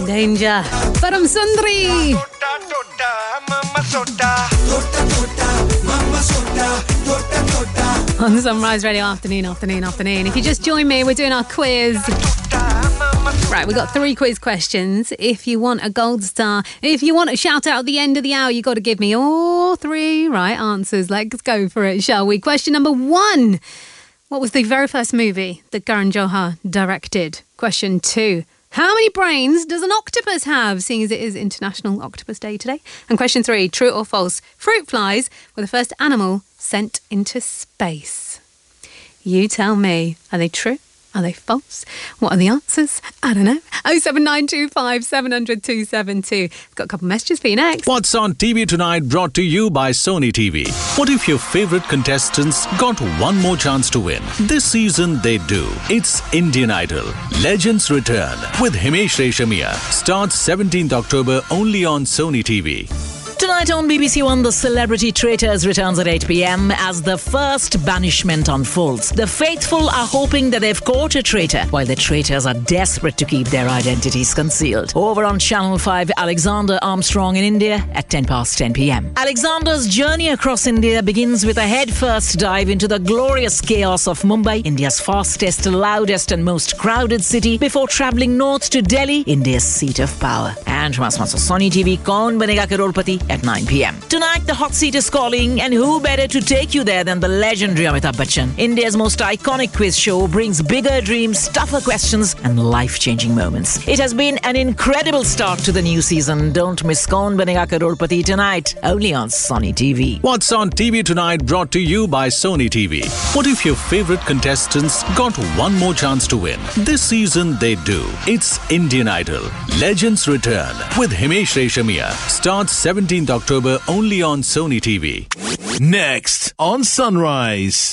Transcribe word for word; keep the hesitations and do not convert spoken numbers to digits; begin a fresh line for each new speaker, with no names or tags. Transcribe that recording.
Danger. Param Sundari. On the Sunrise Radio afternoon, afternoon, afternoon. If you just joined me, we're doing our quiz. Right, we've got three quiz questions. If you want a gold star, if you want a shout out at the end of the hour, you've got to give me all three right answers. Let's go for it, shall we? Question number one. What was the very first movie that Karan Johar directed? Question two. How many brains does an octopus have, seeing as it is International Octopus Day today? And question three. True or false? Fruit flies were the first animal sent into space. You tell me. Are they true? Are they false? What are the answers? I don't know. oh seven nine two five seven hundred two seven two. I've got a couple of messages for you next.
What's on T V tonight brought to you by Sony T V. What if your favourite contestants got one more chance to win? This season they do. It's Indian Idol. Legends Return with Himesh Reshamia. Starts seventeenth October only on Sony T V.
Tonight on B B C One, The Celebrity Traitors returns at eight p.m. as the first banishment unfolds. The faithful are hoping that they've caught a traitor, while the traitors are desperate to keep their identities concealed. Over on Channel five, Alexander Armstrong in India at ten past ten p.m. Alexander's journey across India begins with a head-first dive into the glorious chaos of Mumbai, India's fastest, loudest and most crowded city, before travelling north to Delhi, India's seat of power. And from Sony T V, Kaun Banega Crorepati at nine p.m. Tonight, the hot seat is calling, and who better to take you there than the legendary Amitabh Bachchan? India's most iconic quiz show brings bigger dreams, tougher questions, and life-changing moments. It has been an incredible start to the new season. Don't miss Kaun Banega Crorepati tonight, only on Sony T V.
What's on T V tonight brought to you by Sony T V. What if your favourite contestants got one more chance to win? This season they do. It's Indian Idol. Legends Return with Himesh Reshamia. Starts seventeenth October only on Sony T V.
Next on Sunrise.